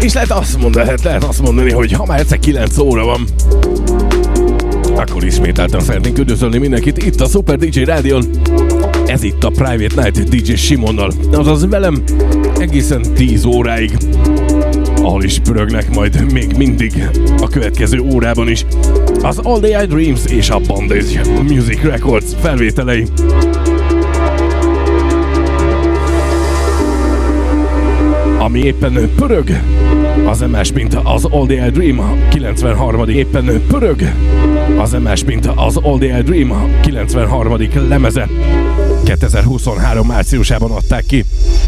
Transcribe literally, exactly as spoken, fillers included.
És lehet azt mondani, lehet, lehet azt mondani, hogy ha már egyszer kilenc óra van, akkor ismételten szeretnénk üdvözölni mindenkit itt a Super dé dzsé Rádion. Ez itt a Private Night dé dzsé Simonnal, azaz velem egészen tíz óráig, ahol is pörögnek majd még mindig a következő órában is az All The I Dreams és a Bondage Music Records felvételei. Ami éppen pörög, az nem más, mint az All The I Dream a kilencvenharmadik éppen pörög, az nem más, mint az All The I Dream a kilencvenharmadik lemeze. kétezer-huszonhárom márciusában adták ki.